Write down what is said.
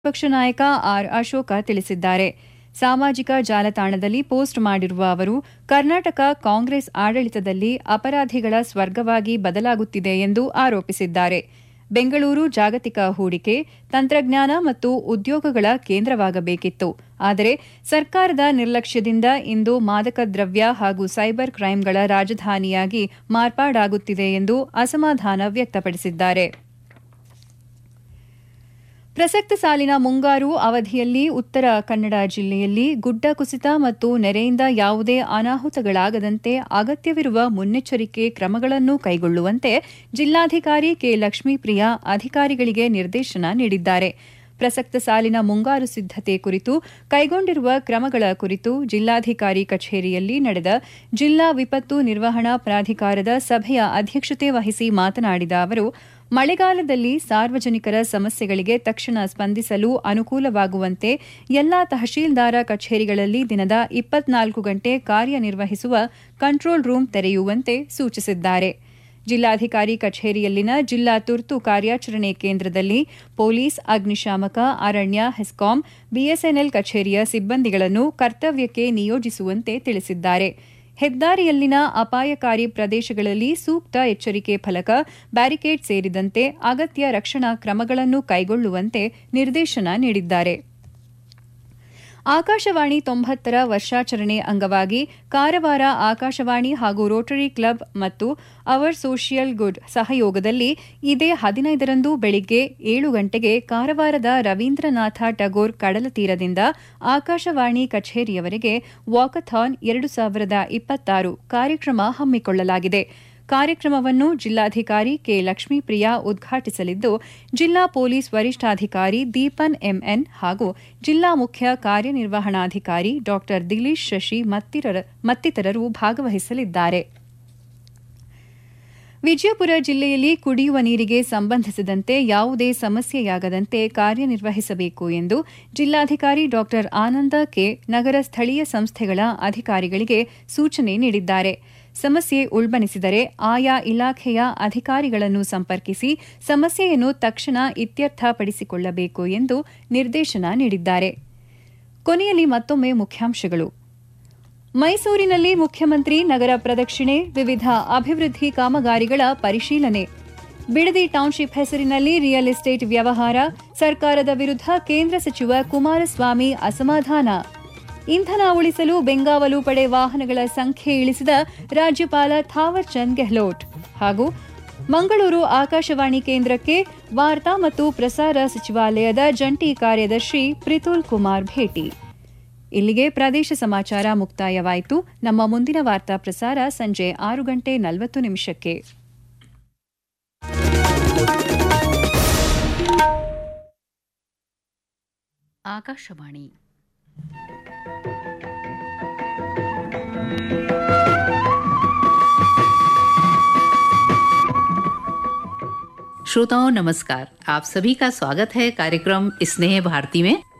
ಪಕ್ಷ ನಾಯಕ ಆರ್ ಅಶೋಕ ತಿಳಿಸಿದ್ದಾರೆ. ಸಾಮಾಜಿಕ ಜಾಲತಾಣದಲ್ಲಿ ಪೋಸ್ಟ್ ಮಾಡಿರುವ ಅವರು, ಕರ್ನಾಟಕ ಕಾಂಗ್ರೆಸ್ ಆಡಳಿತದಲ್ಲಿ ಅಪರಾಧಿಗಳ ಸ್ವರ್ಗವಾಗಿ ಬದಲಾಗುತ್ತಿದೆ ಎಂದು ಆರೋಪಿಸಿದ್ದಾರೆ. ಬೆಂಗಳೂರು ಜಾಗತಿಕ ಹೂಡಿಕೆ, ತಂತ್ರಜ್ಞಾನ ಮತ್ತು ಉದ್ಯೋಗಗಳ ಕೇಂದ್ರವಾಗಬೇಕಿತ್ತು. ಆದರೆ ಸರ್ಕಾರದ ನಿರ್ಲಕ್ಷ್ಯದಿಂದ ಇಂದು ಮಾದಕ ದ್ರವ್ಯ ಹಾಗೂ ಸೈಬರ್ ಕ್ರೈಂಗಳ ರಾಜಧಾನಿಯಾಗಿ ಮಾರ್ಪಾಡಾಗುತ್ತಿದೆ ಎಂದು ಅಸಮಾಧಾನ ವ್ಯಕ್ತಪಡಿಸಿದ್ದಾರೆ. ಪ್ರಸಕ್ತ ಸಾಲಿನ ಮುಂಗಾರು ಅವಧಿಯಲ್ಲಿ ಉತ್ತರ ಕನ್ನಡ ಜಿಲ್ಲೆಯಲ್ಲಿ ಗುಡ್ಡ ಕುಸಿತ ಮತ್ತು ನೆರೆಯಿಂದ ಯಾವುದೇ ಅನಾಹುತಗಳಾಗದಂತೆ ಅಗತ್ಯವಿರುವ ಮುನ್ನೆಚ್ಚರಿಕೆ ಕ್ರಮಗಳನ್ನು ಕೈಗೊಳ್ಳುವಂತೆ ಜಿಲ್ಲಾಧಿಕಾರಿ ಕೆ. ಲಕ್ಷ್ಮೀಪ್ರಿಯಾ ಅಧಿಕಾರಿಗಳಿಗೆ ನಿರ್ದೇಶನ ನೀಡಿದ್ದಾರೆ. ಪ್ರಸಕ್ತ ಸಾಲಿನ ಮುಂಗಾರು ಸಿದ್ದತೆ ಕುರಿತು ಕೈಗೊಂಡಿರುವ ಕ್ರಮಗಳ ಕುರಿತು ಜಿಲ್ಲಾಧಿಕಾರಿ ಕಚೇರಿಯಲ್ಲಿ ನಡೆದ ಜಿಲ್ಲಾ ವಿಪತ್ತು ನಿರ್ವಹಣಾ ಪ್ರಾಧಿಕಾರದ ಸಭೆಯ ಅಧ್ಯಕ್ಷತೆ ವಹಿಸಿ ಮಾತನಾಡಿದ ಅವರು, ಮಳೆಗಾಲದಲ್ಲಿ ಸಾರ್ವಜನಿಕರ ಸಮಸ್ಯೆಗಳಿಗೆ ತಕ್ಷಣ ಸ್ಪಂದಿಸಲು ಅನುಕೂಲವಾಗುವಂತೆ ಎಲ್ಲಾ ತಹಶೀಲ್ದಾರ ಕಚೇರಿಗಳಲ್ಲಿ ದಿನದ 24 ಗಂಟೆ ಕಾರ್ಯನಿರ್ವಹಿಸುವ ಕಂಟ್ರೋಲ್ ರೂಂ ತೆರೆಯುವಂತೆ ಸೂಚಿಸಿದ್ದಾರೆ. ಜಿಲ್ಲಾಧಿಕಾರಿ ಕಚೇರಿಯಲ್ಲಿನ ಜಿಲ್ಲಾ ತುರ್ತು ಕಾರ್ಯಾಚರಣೆ ಕೇಂದ್ರದಲ್ಲಿ ಪೊಲೀಸ್, ಅಗ್ನಿಶಾಮಕ, ಅರಣ್ಯ, ಹೆಸ್ಕಾಂ, ಬಿಎಸ್ಎನ್ಎಲ್ ಕಚೇರಿಯ ಸಿಬ್ಬಂದಿಗಳನ್ನು ಕರ್ತವ್ಯಕ್ಕೆ ನಿಯೋಜಿಸುವಂತೆ ತಿಳಿಸಿದ್ದಾರೆ. ಹೆದ್ದಾರಿಯಲ್ಲಿನ ಅಪಾಯಕಾರಿ ಪ್ರದೇಶಗಳಲ್ಲಿ ಸೂಕ್ತ ಎಚ್ಚರಿಕೆ ಫಲಕ, ಬ್ಯಾರಿಕೇಡ್ ಸೇರಿದಂತೆ ಅಗತ್ಯ ರಕ್ಷಣಾ ಕ್ರಮಗಳನ್ನು ಕೈಗೊಳ್ಳುವಂತೆ ನಿರ್ದೇಶನ ನೀಡಿದ್ದಾರೆ. ಆಕಾಶವಾಣಿ 90ರ ವರ್ಷಾಚರಣೆ ಅಂಗವಾಗಿ ಕಾರವಾರ ಆಕಾಶವಾಣಿ ಹಾಗೂ ರೋಟರಿ ಕ್ಲಬ್ ಮತ್ತು ಅವರ್ ಸೋಷಿಯಲ್ ಗುಡ್ ಸಹಯೋಗದಲ್ಲಿ ಇದೇ 15ರಂದು ಬೆಳಿಗ್ಗೆ 7 ಗಂಟೆಗೆ ಕಾರವಾರದ ರವೀಂದ್ರನಾಥ ಟಗೋರ್ ಕಡಲತೀರದಿಂದ ಆಕಾಶವಾಣಿ ಕಚೇರಿಯವರೆಗೆ ವಾಕಥಾನ್ 2026 ಕಾರ್ಯಕ್ರಮ ಹಮ್ಮಿಕೊಳ್ಳಲಾಗಿದೆ. ಕಾರ್ಯಕ್ರಮವನ್ನು ಜಿಲ್ಲಾಧಿಕಾರಿ ಕೆ. ಲಕ್ಷ್ಮೀಪ್ರಿಯಾ ಉದ್ಘಾಟಿಸಲಿದ್ದು, ಜಿಲ್ಲಾ ಪೊಲೀಸ್ ವರಿಷ್ಠಾಧಿಕಾರಿ ದೀಪನ್ ಎಂಎನ್ ಹಾಗೂ ಜಿಲ್ಲಾ ಮುಖ್ಯ ಕಾರ್ಯನಿರ್ವಹಣಾಧಿಕಾರಿ ಡಾ ದಿಲೀಶ್ ಶಶಿ ಮತ್ತಿತರರು ಭಾಗವಹಿಸಲಿದ್ದಾರೆ. ವಿಜಯಪುರ ಜಿಲ್ಲೆಯಲ್ಲಿ ಕುಡಿಯುವ ನೀರಿಗೆ ಸಂಬಂಧಿಸಿದಂತೆ ಯಾವುದೇ ಸಮಸ್ಯೆಯಾಗದಂತೆ ಕಾರ್ಯನಿರ್ವಹಿಸಬೇಕು ಎಂದು ಜಿಲ್ಲಾಧಿಕಾರಿ ಡಾ ಆನಂದ ಕೆ. ನಗರ ಸ್ಥಳೀಯ ಸಂಸ್ಥೆಗಳ ಅಧಿಕಾರಿಗಳಿಗೆ ಸೂಚನೆ ನೀಡಿದ್ದಾರೆ. ಸಮಸ್ಯೆ ಉಲ್ಬಣಿಸಿದರೆ ಆಯಾ ಇಲಾಖೆಯ ಅಧಿಕಾರಿಗಳನ್ನು ಸಂಪರ್ಕಿಸಿ ಸಮಸ್ಯೆಯನ್ನು ತಕ್ಷಣ ಇತ್ಯರ್ಥಪಡಿಸಿಕೊಳ್ಳಬೇಕು ಎಂದು ನಿರ್ದೇಶನ ನೀಡಿದ್ದಾರೆ. ಕೊನೆಯಲ್ಲಿ ಮತ್ತೊಮ್ಮೆ ಮುಖ್ಯಾಂಶಗಳು. ಮೈಸೂರಿನಲ್ಲಿ ಮುಖ್ಯಮಂತ್ರಿ ನಗರ ಪ್ರದಕ್ಷಿಣೆ, ವಿವಿಧ ಅಭಿವೃದ್ಧಿ ಕಾಮಗಾರಿಗಳ ಪರಿಶೀಲನೆ. ಬಿಡದಿ ಟೌನ್ಶಿಪ್ ಹೆಸರಿನಲ್ಲಿ ರಿಯಲ್ ಎಸ್ಟೇಟ್ ವ್ಯವಹಾರ, ಸರ್ಕಾರದ ವಿರುದ್ಧ ಕೇಂದ್ರ ಸಚಿವ ಕುಮಾರಸ್ವಾಮಿ ಅಸಮಾಧಾನ. ಇಂಧನ ಉಳಿಸಲು ಬೆಂಗಾವಲು ಪಡೆ ವಾಹನಗಳ ಸಂಖ್ಯೆ ಇಳಿಸಿದ ರಾಜ್ಯಪಾಲ ಥಾವರ್ ಚಂದ್ ಗೆಹ್ಲೋಟ್. ಹಾಗೂ ಮಂಗಳೂರು ಆಕಾಶವಾಣಿ ಕೇಂದ್ರಕ್ಕೆ ವಾರ್ತಾ ಮತ್ತು ಪ್ರಸಾರ ಸಚಿವಾಲಯದ ಜಂಟಿ ಕಾರ್ಯದರ್ಶಿ ಪ್ರಿತುಲ್ ಕುಮಾರ್ ಭೇಟಿ. ಇಲ್ಲಿಗೆ ಪ್ರದೇಶ ಸಮಾಚಾರ ಮುಕ್ತಾಯವಾಯಿತು. ನಮ್ಮ ಮುಂದಿನ ವಾರ್ತಾ ಪ್ರಸಾರ ಸಂಜೆ 6:40 ಆಕಾಶವಾಣಿ. श्रोताओं नमस्कार, आप सभी का स्वागत है कार्यक्रम स्नेह भारती में।